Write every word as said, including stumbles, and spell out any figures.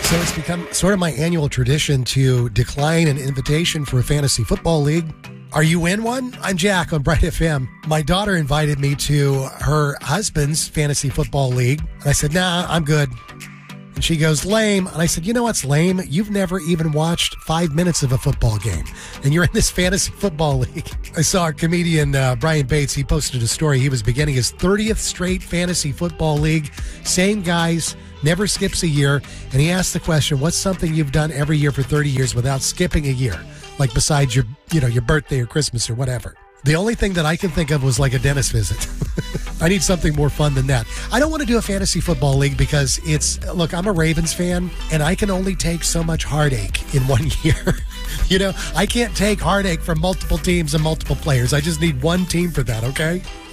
So it's become sort of my annual tradition to decline an invitation for a fantasy football league. Are you in one? I'm Jack on Bright F M. My daughter invited me to her husband's fantasy football league. And I said, nah, I'm good. And she goes, lame. And I said, you know what's lame? You've never even watched five minutes of a football game. And you're in this fantasy football league. I saw our comedian, uh, Brian Bates. He posted a story. He was beginning his thirtieth straight fantasy football league. Same guys, never skips a year. And he asked the question, what's something you've done every year for thirty years without skipping a year? Like besides your, you know, your birthday or Christmas or whatever. The only thing that I can think of was like a dentist visit. I need something more fun than that. I don't want to do a fantasy football league because it's, look, I'm a Ravens fan and I can only take so much heartache in one year. You know, I can't take heartache from multiple teams and multiple players. I just need one team for that, okay?